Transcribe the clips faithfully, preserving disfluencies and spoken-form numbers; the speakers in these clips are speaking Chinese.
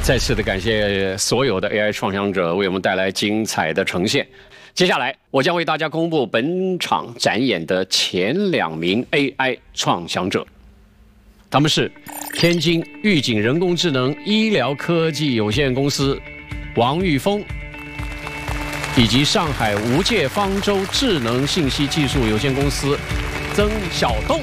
再次的感谢所有的 A I 创想者为我们带来精彩的呈现。接下来，我将为大家公布本场展演的前两名 A I 创想者，他们是天津预警人工智能医疗科技有限公司王玉峰，以及上海无界方舟智能信息技术有限公司曾小栋。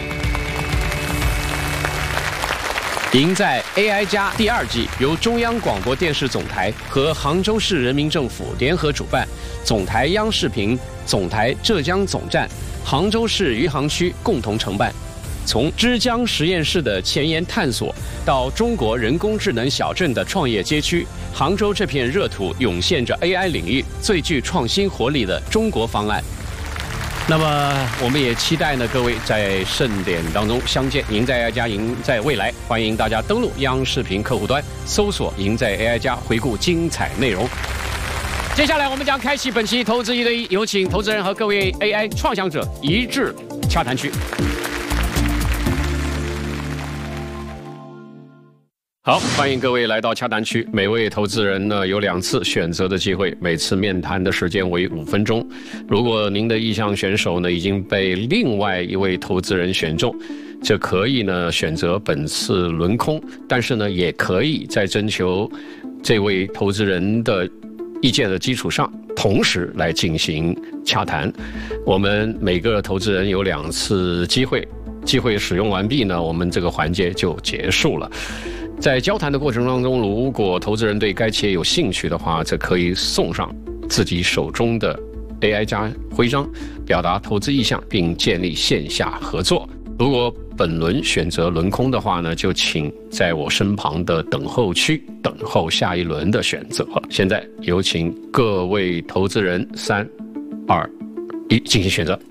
赢在 A I 加第二季由中央广播电视总台和杭州市人民政府联合主办，总台央视频、总台浙江总站、杭州市余杭区共同承办。从枝江实验室的前沿探索到中国人工智能小镇的创业街区，杭州这片热土涌现着 A I 领域最具创新活力的中国方案。那么我们也期待呢，各位在盛典当中相见。赢在 A I 加，赢在未来，欢迎大家登录央视频客户端，搜索赢在 A I 加，回顾精彩内容。接下来我们将开启本期投资一对一，有请投资人和各位 A I 创想者一致洽谈区。好，欢迎各位来到洽谈区。每位投资人呢有两次选择的机会，每次面谈的时间为五分钟。如果您的意向选手呢已经被另外一位投资人选中，这可以呢选择本次轮空，但是呢也可以在征求这位投资人的意见的基础上，同时来进行洽谈。我们每个投资人有两次机会，机会使用完毕呢，我们这个环节就结束了。在交谈的过程当中，如果投资人对该企业有兴趣的话，则可以送上自己手中的 A I 加徽章，表达投资意向，并建立线下合作。如果本轮选择轮空的话呢，就请在我身旁的等候区等候下一轮的选择。现在有请各位投资人三、二、一进行选择。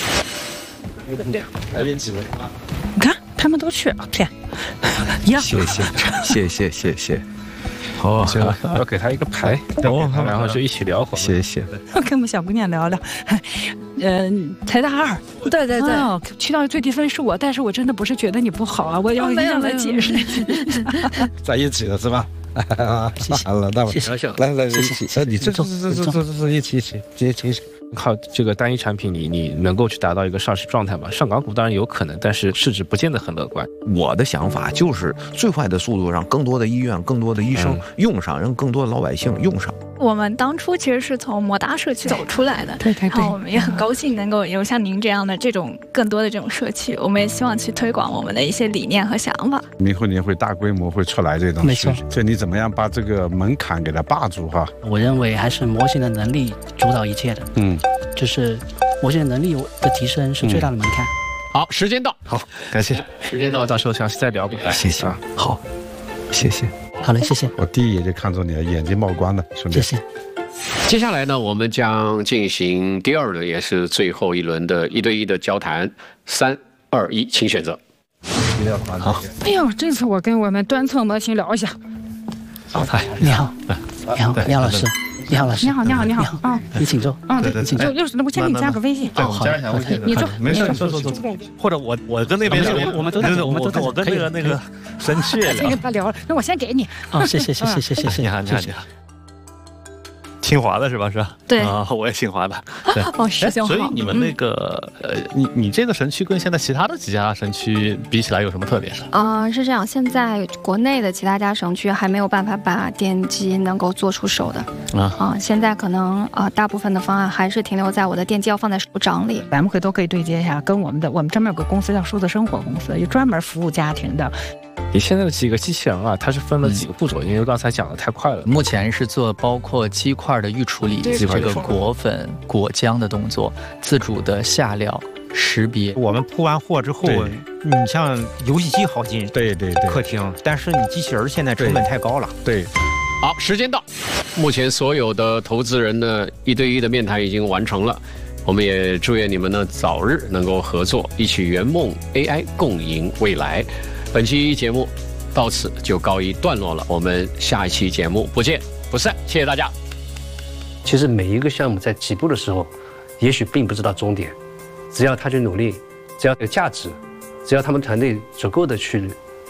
来边几位？ 你看他们都去了，天，一样。 谢谢谢谢谢谢。好，行了，要给他一个牌，哦，然后就一起聊会儿。谢谢。 跟我们小姑娘聊聊，嗯、呃，才大二， 对对对， 哦，去到最低分是我，但是我真的不是觉得你不好啊，我要一定要来解释。 在一起了是吧？ 谢谢。 好了，那我来来， 谢谢。 呃，你这这这这这这一起一起一起一起。靠这个单一产品你，你能够去达到一个上市状态吗？上港股当然有可能，但是市值不见得很乐观。 我的想法就是最快的速度让更多的医院、更多的医生用上，让更多的老百姓用上。 我们当初其实是从摩达社区走出来的， 对对对， 然后我们也很高兴能够有像您这样的这种更多的这种社区，我们也希望去推广我们的一些理念和想法。 明后年会大规模会出来这东西， 没错。 所以你怎么样把这个门槛给它霸住哈？ 我认为还是模型的能力主导一切的，嗯，就是模型的能力的提升是最大的门槛。 嗯、好，时间到， 好，感谢， 时间到， 到时候详细再聊吧。 谢谢，啊、好，谢谢。 好嘞，谢谢。 我第一眼就看中你了，眼睛冒光的，兄弟。 谢谢。 接下来呢，我们将进行第二轮，也是最后一轮的一对一的交谈。三、二、一，请选择。 好。 哎呦，这次我跟我们端侧模型聊一下。 好，你好，你好，杨老师。你好，老师。 你好，你好，你好。啊， 你请坐。 啊，对，请坐。就是我先给你加个微信。 对，我加一下微信。 你坐。 没事，坐坐坐坐。或者我我跟那边我们都我们都我跟那个那个神去聊。 先跟他聊了，那我先给你。 啊，谢谢谢谢谢谢谢谢。 你好，你好，你好。清华的是吧？是吧？ 对啊，我也清华的。对， 哦，师兄好。 所以你们那个呃，你你这个神区跟现在其他的几家神区比起来有什么特点？ 啊、呃，是这样，现在国内的其他家神区还没有办法把电机能够做出手的啊啊、呃，现在可能啊、呃，大部分的方案还是停留在我的电机要放在手掌里。 咱们回头可以对接一下，跟我们的我们专门有个公司叫数字生活公司，有专门服务家庭的。 你现在的几个机器人啊，它是分了几个步骤？因为刚才讲的太快了。 目前是做包括鸡块的预处理，这个裹粉、裹浆的动作，自主的下料、识别。 我们铺完货之后，你像游戏机好进， 对对对， 客厅，但是你机器人现在成本太高了。 对。 好，时间到，目前所有的投资人呢，一对一的面谈已经完成了。我们也祝愿你们呢早日能够合作，一起圆梦 A I， 共赢未来。本期节目到此就告一段落了，我们下一期节目不见不散，谢谢大家。 其实每一个项目在起步的时候，也许并不知道终点，只要他去努力，只要有价值，只要他们团队足够的去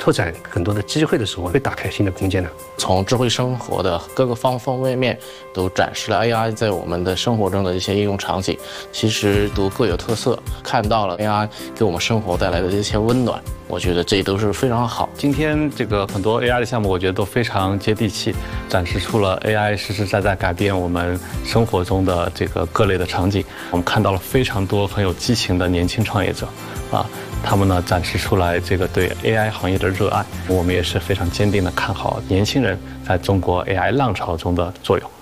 拓展很多的机会的时候，会打开新的空间的。 从智慧生活的各个方方面面都展示了 A I 在我们的生活中的一些应用场景，其实都各有特色，看到了 A I 给我们生活带来的这些温暖，我觉得这都是非常好。 今天这个很多 A I 的项目，我觉得都非常接地气，展示出了 A I 实实在在改变我们生活中的这个各类的场景。我们看到了非常多很有激情的年轻创业者，啊，他们呢展示出来这个对 A I 行业的热爱。我们也是非常坚定的看好年轻人在中国 A I 浪潮中的作用。